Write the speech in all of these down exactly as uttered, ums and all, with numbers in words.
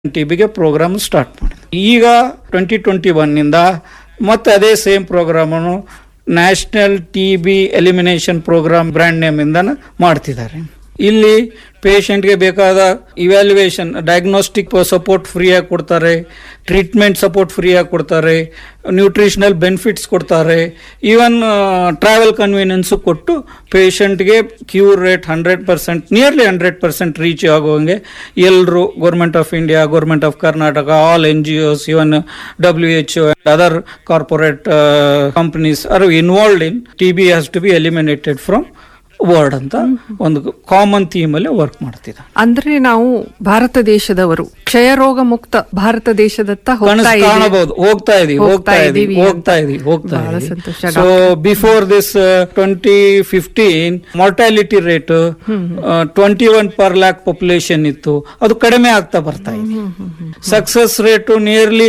ಟಿಬಿಗೆ program start ಮಾಡಿದೆ. ಈಗ twenty twenty ಒನ್ನಿಂದ ಮತ್ತೆ ಅದೇ same ಪ್ರೋಗ್ರಾಮನ್ನು national T B elimination program brand ನೇಮಿಂದ ಮಾಡ್ತಿದ್ದಾರೆ. ಇಲ್ಲಿ ಪೇಷಂಟ್ಗೆ ಬೇಕಾದ ಇವ್ಯಾಲ್ಯುಯೇಷನ್ ಡಯಾಗ್ನೋಸ್ಟಿಕ್ ಸಪೋರ್ಟ್ ಫ್ರೀಯಾಗಿ ಕೊಡ್ತಾರೆ, ಟ್ರೀಟ್ಮೆಂಟ್ ಸಪೋರ್ಟ್ ಫ್ರೀಯಾಗಿ ಕೊಡ್ತಾರೆ, ನ್ಯೂಟ್ರಿಷನಲ್ ಬೆನಿಫಿಟ್ಸ್ ಕೊಡ್ತಾರೆ, ಈವನ್ ಟ್ರಾವೆಲ್ ಕನ್ವೀನಿಯನ್ಸು ಕೊಟ್ಟು ಪೇಷಂಟ್ಗೆ cure rate hundred percent nearly hundred percent reach ಆಗುವಂಗೆ ಎಲ್ಲರೂ government of India, government of Karnataka, all N G Os, even W H O, other corporate companies are involved in T B has to B eliminated from word ಅಂತ ಒಂದು common theme ಅಲ್ಲಿ work ಮಾಡ್ತಿದ್ದ. ಅಂದ್ರೆ ನಾವು ಭಾರತ ದೇಶದವರು ಕ್ಷಯರೋಗ ಮುಕ್ತ ಭಾರತ ದೇಶದತ್ತ ಕಾಣಬಹುದು, ಹೋಗ್ತಾ ಇದೀವಿ ಹೋಗ್ತಾ ಇದೀವಿ ಹೋಗ್ತಾ ಇದೀವಿ ಹೋಗ್ತಾ ಇದೀವಿ. So before this twenty fifteen mortality rate twenty one per lac population ಇತ್ತು, ಅದು ಕಡಿಮೆ ಆಗ್ತಾ ಬರ್ತಾ ಇದೆ. Success rate nearly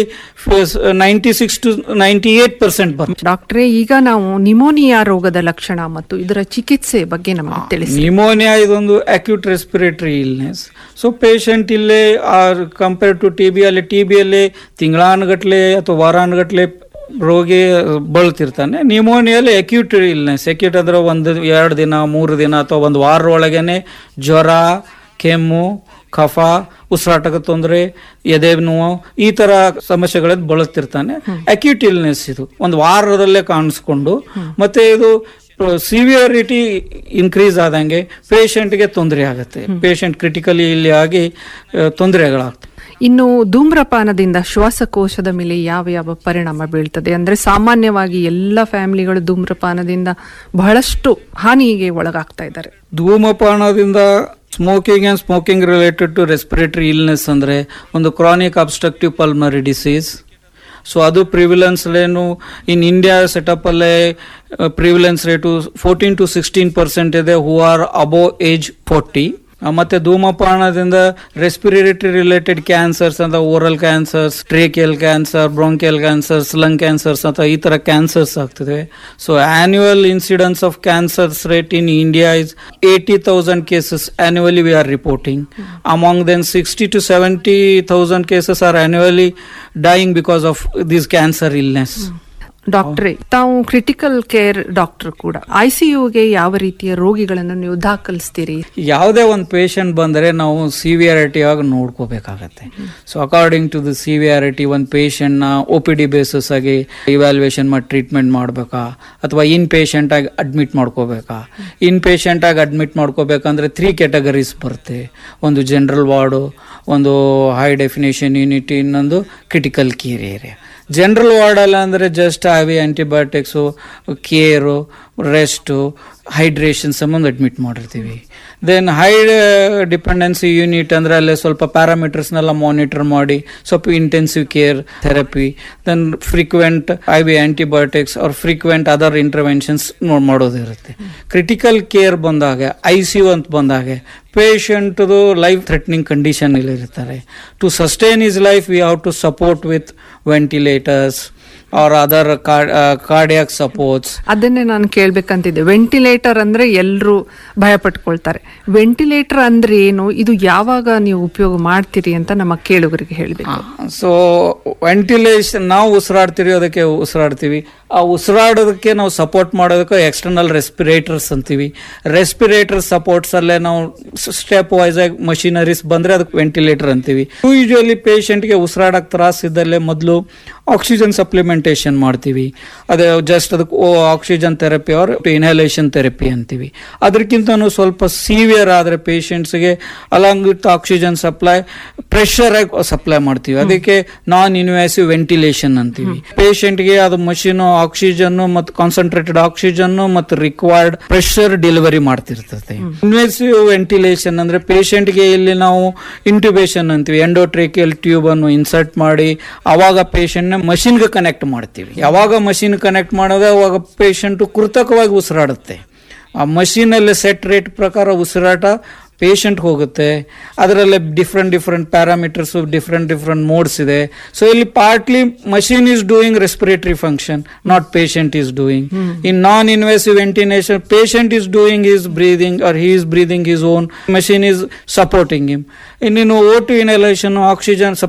ninety six to ninety eight percent ಬರ್ತದೆ. ಡಾಕ್ಟ್ರೇ, ಈಗ ನಾವು ನಿಮೋನಿಯಾ ರೋಗದ ಲಕ್ಷಣ ಮತ್ತು ಇದರ ಚಿಕಿತ್ಸೆ ಬಗ್ಗೆ ನಮಗೆ ತಿಳಿಸಿ. ನಿಮೋನಿಯಾ ಇದೊಂದು acute respiratory illness. So patient ಇಲ್ಲೇ ಕಂಪೇರ್ ಟು ಟಿ ಬಿ ಅಲ್ಲಿ ಟಿ ಬಿ ಅಲ್ಲಿ ತಿಂಗಳಾನುಗಟ್ಲೆ ಅಥವಾ ವಾರಾನುಗಟ್ಲೆ ರೋಗಿ ಬಳಲ್ತಿರ್ತಾನೆ. ನಿಮೋನಿಯಲ್ಲಿ ಅಕ್ಯೂಟ್ ಇಲ್ನೆಸ್. ಅಕ್ಯೂಟ್ ಅಂದ್ರೆ ಒಂದು ಎರಡು ದಿನ ಮೂರು ದಿನ ಅಥವಾ ಒಂದು ವಾರ ಒಳಗೇನೆ ಜ್ವರ, ಕೆಮ್ಮು, ಕಫ, ಉಸಿರಾಟದ ತೊಂದರೆ, ಎದೆ ನೋವು, ಈ ತರ ಸಮಸ್ಯೆಗಳನ್ನು ಬಳಲ್ತಿರ್ತಾನೆ. ಅಕ್ಯೂಟ್ ಇಲ್ನೆಸ್ ಇದು ಒಂದು ವಾರದಲ್ಲೇ ಕಾಣಿಸ್ಕೊಂಡು ಮತ್ತೆ ಇದು ಸಿವಿಯರಿಟಿ ಇನ್ಕ್ರೀಸ್ ಆದಂಗೆ ಪೇಷಂಟ್ಗೆ ತೊಂದರೆ ಆಗುತ್ತೆ. ಪೇಷಂಟ್ ಕ್ರಿಟಿಕಲಿ ಇಲ್ಲಿ ಆಗಿ ತೊಂದರೆಗಳಾಗ್ತವೆ. ಇನ್ನು ಧೂಮ್ರಪಾನದಿಂದ ಶ್ವಾಸಕೋಶದ ಮೇಲೆ ಯಾವ ಯಾವ ಪರಿಣಾಮ ಬೀಳ್ತದೆ? ಅಂದ್ರೆ ಸಾಮಾನ್ಯವಾಗಿ ಎಲ್ಲ ಫ್ಯಾಮಿಲಿಗಳು ಧೂಮ್ರಪಾನದಿಂದ ಬಹಳಷ್ಟು ಹಾನಿಗೆ ಒಳಗಾಗ್ತಾ ಇದ್ದಾರೆ. ಧೂಮಪಾನದಿಂದ smoking and smoking related to respiratory illness ಅಂದ್ರೆ ಒಂದು chronic obstructive pulmonary disease. So ಅದು prevalence rain in India setup ಅಲ್ಲೇ prevalence rate fourteen to sixteen percent ಇದೆ who are above age forty. ಮತ್ತೆ ಧೂಮಪಾನದಿಂದ ರೆಸ್ಪಿರೇಟರಿ ರಿಲೇಟೆಡ್ ಕ್ಯಾನ್ಸರ್ಸ್ ಅಂತ oral cancers, tracheal cancer, bronchial cancers, lung cancers ಅಂತ ಈ ತರ cancers ಆಗ್ತಿದೆ. So annual incidence of cancers rate in India is eighty thousand cases annually we are reporting. Among than sixty to seventy thousand cases are annually dying because of this cancer illness. ಡಾಕ್ಟ್ರೇ, ತಾವು critical care doctor ಕೂಡ. ಐಸಿಯುಗೆ ಯಾವ ರೀತಿಯ ರೋಗಿಗಳನ್ನು ನೀವು ದಾಖಲಿಸ್ತೀರಿ? ಯಾವುದೇ ಒಂದು patient ಬಂದರೆ ನಾವು ಸಿವಿಯಾರಿಟಿ ಆಗಿ ನೋಡ್ಕೋಬೇಕಾಗತ್ತೆ. So according to the severity ಒಂದು ಪೇಷಂಟ್ನ ಒ ಪಿ ಡಿ ಬೇಸಿಸ್ ಆಗಿ ಇವ್ಯಾಲ್ಯೂಯೇಷನ್ ಮಾಡಿ ಟ್ರೀಟ್ಮೆಂಟ್ ಮಾಡಬೇಕಾ ಅಥವಾ ಇನ್ ಪೇಷಂಟ್ ಆಗಿ ಅಡ್ಮಿಟ್ ಮಾಡ್ಕೋಬೇಕಾ? ಇನ್ ಪೇಷಂಟ್ ಆಗಿ ಅಡ್ಮಿಟ್ ಮಾಡ್ಕೋಬೇಕಂದ್ರೆ ತ್ರೀ ಕ್ಯಾಟಗರೀಸ್ ಬರುತ್ತೆ. ಒಂದು ಜನರಲ್ ವಾರ್ಡು, ಒಂದು ಹೈ ಡೆಫಿನೇಷನ್ ಯೂನಿಟ್, ಇನ್ನೊಂದು ಕ್ರಿಟಿಕಲ್ ಕೇರ್ ಏರಿಯಾ. ಜನರಲ್ ವಾರ್ಡಲ್ಲ ಅಂದರೆ ಜಸ್ಟ್ ಆವಿ ಆಂಟಿಬಯೋಟಿಕ್ಸು, ಕೇರು, ರೆಸ್ಟು, ಹೈಡ್ರೇಷನ್ ಸಂಬಂಧ ಅಡ್ಮಿಟ್ ಮಾಡಿರ್ತೀವಿ. ದೆನ್ ಹೈ ಡಿಪೆಂಡೆನ್ಸಿ ಯೂನಿಟ್ ಅಂದರೆ ಅಲ್ಲೇ ಸ್ವಲ್ಪ ಪ್ಯಾರಾಮೀಟರ್ಸ್ನೆಲ್ಲ ಮಾನಿಟರ್ ಮಾಡಿ ಸ್ವಲ್ಪ intensive care therapy, then frequent I V antibiotics ಅವ್ರ ಫ್ರೀಕ್ವೆಂಟ್ ಅದರ್ ಇಂಟರ್ವೆನ್ಷನ್ಸ್ ನೋಡಿ ಮಾಡೋದಿರುತ್ತೆ. ಕ್ರಿಟಿಕಲ್ ಕೇರ್ ಬಂದಾಗ, ಐ ಸಿ ಯು ಅಂತ ಬಂದಾಗ ಪೇಷಂಟ್ದು ಲೈಫ್ ಥ್ರೆಟ್ನಿಂಗ್ ಕಂಡೀಷನ್ ಇಲ್ಲಿ ಇರ್ತಾರೆ. To sustain is life we have to support with ventilators R other cardiac supports. ಅದನ್ನೇ ನಾನು ಕೇಳ್ಬೇಕಂತಿದ್ದೆ. Ventilator ಅಂದ್ರೆ ಎಲ್ಲರೂ ಭಯ ಪಟ್ಕೊಳ್ತಾರೆ. ವೆಂಟಿಲೇಟರ್ ಅಂದ್ರೆ ಏನು, ಇದು ಯಾವಾಗ ನೀವು ಉಪಯೋಗ ಮಾಡ್ತೀರಿ ಅಂತ ನಮ್ಮ ಕೇಳುಗರಿಗೆ ಹೇಳಬೇಕು. ಸೊ ವೆಂಟಿಲೇಷನ್, ನಾವು ಉಸಿರಾಡ್ತೀವಿ, ಅದಕ್ಕೆ ಉಸಿರಾಡ್ತೀವಿ. ಆ ಉಸಿರಾಡೋದಕ್ಕೆ ನಾವು ಸಪೋರ್ಟ್ ಮಾಡೋದಕ್ಕೆ ಎಕ್ಸ್ಟರ್ನಲ್ ರೆಸ್ಪಿರೇಟರ್ಸ್ ಅಂತೀವಿ. ರೆಸ್ಪಿರೇಟರ್ ಸಪೋರ್ಟ್ಸ್ ಅಲ್ಲೇ ನಾವು ಸ್ಟೆಪ್ ವೈಸ್ ಆಗಿ ಮಷಿನರೀಸ್ ಬಂದ್ರೆ ಅದಕ್ಕೆ ವೆಂಟಿಲೇಟರ್ ಅಂತೀವಿ. ಯೂಶುವಲಿ ಪೇಷಂಟ್ಗೆ ಉಸಿರಾಡಕ್ ತ್ರಾಸ ಇದ್ದಲ್ಲೇ ಮೊದಲು ಆಕ್ಸಿಜನ್ ಸಪ್ಲಿಮೆಂಟೇಷನ್ ಮಾಡ್ತೀವಿ. ಅದೇ ಜಸ್ಟ್ ಅದಕ್ಕೆ oxygen therapy R inhalation therapy ಅಂತೀವಿ. ಅದಕ್ಕಿಂತನೂ ಸ್ವಲ್ಪ ಸಿವಿಯರ್ ಆದರೆ ಪೇಷಂಟ್ಸ್ಗೆ along with oxygen supply pressure ಆಗಿ ಸಪ್ಲೈ ಮಾಡ್ತೀವಿ. ಅದಕ್ಕೆ ನಾನ್ ಇನ್ವೇಸಿವ್ ವೆಂಟಿಲೇಷನ್ ಅಂತೀವಿ. ಪೇಷಂಟ್ಗೆ ಅದು ಮಷೀನು ಆಕ್ಸಿಜನ್ ಮತ್ತು ಕಾನ್ಸಂಟ್ರೇಟೆಡ್ ಆಕ್ಸಿಜನ್ ಮತ್ತು required pressure delivery ಮಾಡ್ತಿರ್ತದೆ. Invasive ventilation ಅಂದ್ರೆ ಪೇಷಂಟ್ಗೆ ಇಲ್ಲಿ ನಾವು ಇಂಟ್ಯೂಬೇಷನ್ ಅಂತೀವಿ. ಎಂಡೋಟ್ರೇಕಿಯಲ್ ಟ್ಯೂಬ್ ಅನ್ನು ಇನ್ಸರ್ಟ್ ಮಾಡಿ ಅವಾಗ ಪೇಷಂಟ್ ಮಷಿನ್ಗೆ ಕನೆಕ್ಟ್ ಮಾಡ್ತೀವಿ. ಯಾವಾಗ ಮಷಿನ್ ಕನೆಕ್ಟ್ ಮಾಡೋದು ಅವಾಗ ಪೇಷಂಟ್ ಕೃತಕವಾಗಿ ಉಸಿರಾಡುತ್ತೆ. ಆ ಮಷೀನಲ್ಲಿ ಸೆಟ್ ರೇಟ್ ಪ್ರಕಾರ ಉಸಿರಾಟ ಪೇಷಂಟ್ ಹೋಗುತ್ತೆ. ಅದರಲ್ಲೇ different different parameters, different different modes ಇದೆ. ಸೊ ಇಲ್ಲಿ partly machine is doing respiratory function, not patient is doing. In non invasive ventilation patient is doing is breathing R he is breathing his own, machine is supporting him. ಇನ್ನೇನು ಓ to inhalation oxygen